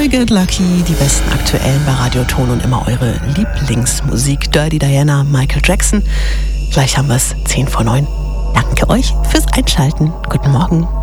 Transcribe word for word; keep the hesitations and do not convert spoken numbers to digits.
I Get Lucky, die besten aktuellen bei Radioton und immer eure Lieblingsmusik. Dirty Diana, Michael Jackson. Gleich haben wir es, zehn vor neun. Danke euch fürs Einschalten. Guten Morgen.